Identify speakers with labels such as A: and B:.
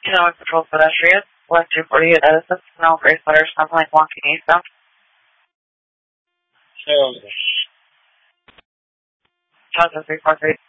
A: You know, Patrol Pedestrian, 1248 Edison, no Grace Letters, something like walking eastbound.
B: So,
A: Johnson 343.